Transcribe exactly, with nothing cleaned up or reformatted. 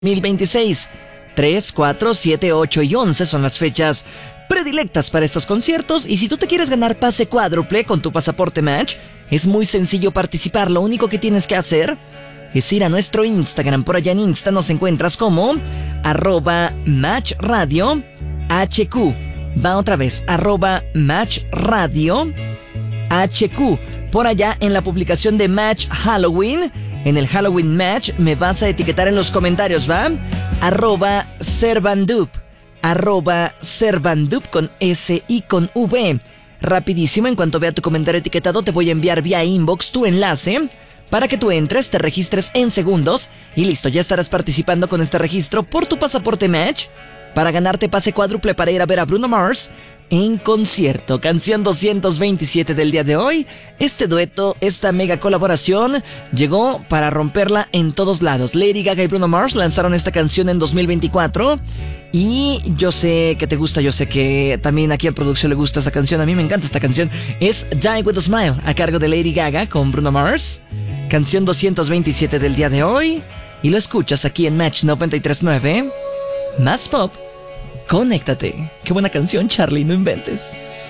dos mil veintiséis. tres, cuatro, siete, ocho y once son las fechas predilectas para estos conciertos, y si tú te quieres ganar pase cuádruple con tu pasaporte Match, es muy sencillo participar. Lo único que tienes que hacer es ir a nuestro Instagram. Por allá en Insta nos encuentras como arroba Match Radio H Q. Va otra vez, arroba Match Radio H Q. Por allá en la publicación de Match Halloween, en el Halloween Match, me vas a etiquetar en los comentarios, ¿va? Arroba Servandup. Arroba Servandup con S y con V. Rapidísimo, en cuanto vea tu comentario etiquetado, te voy a enviar vía inbox tu enlace para que tú entres, te registres en segundos y listo, ya estarás participando con este registro por tu pasaporte Match para ganarte pase cuádruple para ir a ver a Bruno Mars en concierto. Canción doscientos veintisiete del día de hoy. Este dueto, esta mega colaboración llegó para romperla en todos lados. Lady Gaga y Bruno Mars lanzaron esta canción en dos mil veinticuatro y yo sé que te gusta, yo sé que también aquí en producción le gusta esa canción. A mí me encanta esta canción. Es Die With A Smile, a cargo de Lady Gaga con Bruno Mars. Canción doscientos veintisiete del día de hoy, y lo escuchas aquí en Match noventa y tres punto nueve. Más pop. Conéctate. Qué buena canción, Charlie, no inventes.